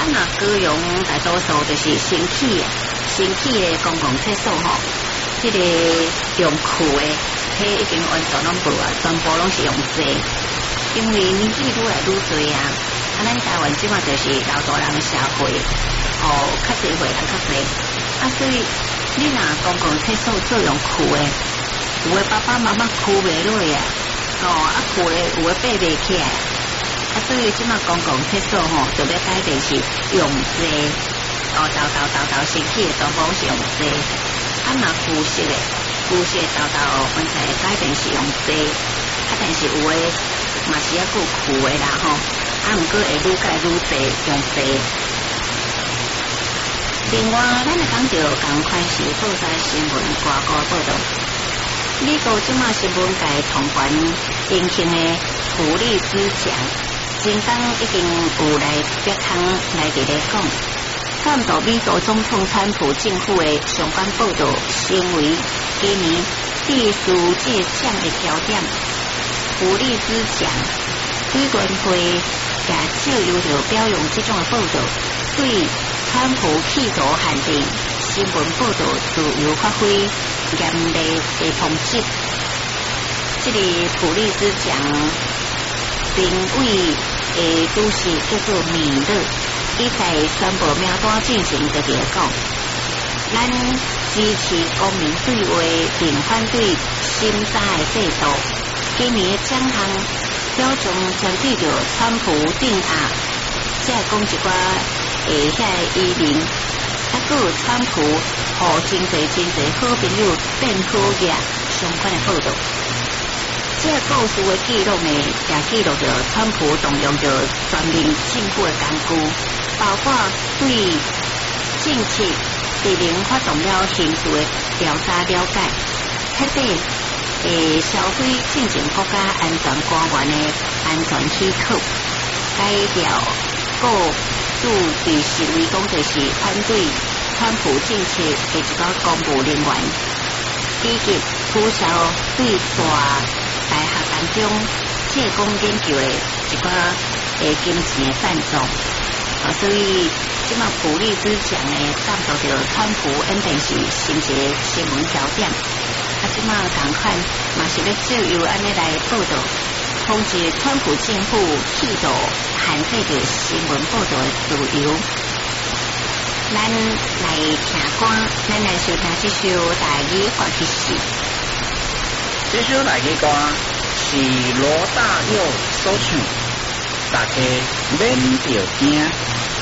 那高雄大多数就是新起的公共厕所吼，这个用库的，迄已经完全拢无啊，全部拢是用坐，因为年纪愈来愈多啊。咱台湾即马就是老大人社会，较侪岁人较侪，所以你若公共厕所做用库的，有的爸爸妈妈库袂落啊，库的有的爬袂起来。所以即马公共厕所就要改变是用坐，豆新起的全部是用坐，若旧式的豆完全改变是用坐，但是有的嘛是还有旧的啦毋过会愈改愈侪用坐。另外，咱会讲到同款是报纸新闻外国报道，美国即马新闻界同款引擎的普利兹奖。前当已经有来表康来伫咧讲，感到美国总统川普政府的相关报道成为今年第四届奖的焦点。普利兹奖委员会也借由着表扬这种的报道，对川普企图限定新闻报道自由发挥严厉的抨击。这个普利兹奖评委都市叫做米勒，伊在宣布名单进行就伫讲，咱支持公民对话，并反对新扎的制度。今年的奖项表彰针对着川普定下，即系讲一寡遐议员，还有川普和真侪好朋友变好嘢相关的报道。这个故事的记录呢，也记录着川普动用着全面政府的工具，包括对政策地零发动了刑事的调查了解，彻底销毁进前国家安全官员的安全许可，改掉各驻对行为讲就是反对川普政策的一个公务人员，以及取消对大学当中借供研究的一个金钱的赞助，所以即马普利兹奖呢，感到着川普应该是新一个新闻焦点。即马同款嘛是要借由安尼来报道，抨击川普政府企图限制着新闻报道的自由。咱来听歌，咱来收听这首台语歌曲诗。 这首台语歌是罗大佑所唱，大家免着惊。